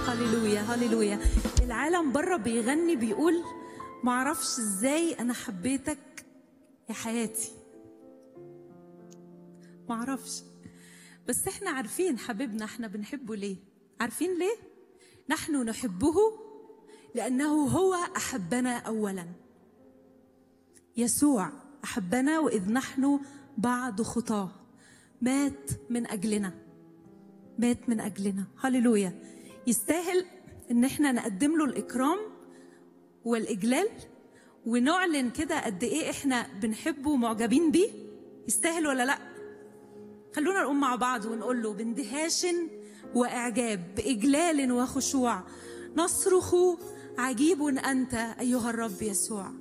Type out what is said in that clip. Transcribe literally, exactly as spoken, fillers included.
هللويا هللويا. العالم بره بيغني بيقول معرفش ازاي انا حبيتك يا حياتي، معرفش، بس احنا عارفين حبيبنا احنا بنحبه ليه. عارفين ليه؟ نحن نحبه لأنه هو أحبنا أولا. يسوع أحبنا وإذ نحن بعد خطاه مات من أجلنا، مات من أجلنا. هللويا. يستاهل إن احنا نقدم له الإكرام والإجلال ونعلن كده قد إيه احنا بنحبه ومعجبين بيه. يستاهل ولا لأ؟ خلونا نقوم مع بعض ونقول له باندهاش وإعجاب بإجلال وخشوع نصرخ عجيب أنت أيها الرب يسوع.